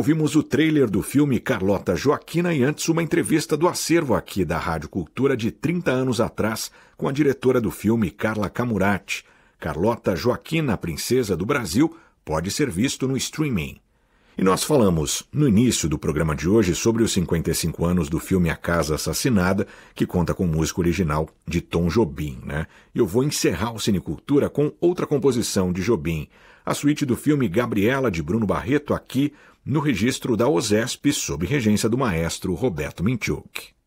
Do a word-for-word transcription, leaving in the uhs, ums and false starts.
Ouvimos o trailer do filme Carlota Joaquina e antes uma entrevista do acervo aqui da Rádio Cultura de trinta anos atrás com a diretora do filme, Carla Camurati. Carlota Joaquina, Princesa do Brasil, pode ser visto no streaming. E nós falamos no início do programa de hoje sobre os cinquenta e cinco anos do filme A Casa Assassinada, que conta com música original de Tom Jobim, né? E eu vou encerrar o Cinecultura com outra composição de Jobim, a suíte do filme Gabriela, de Bruno Barreto, aqui no registro da OSESP, sob regência do maestro Roberto Minchuk.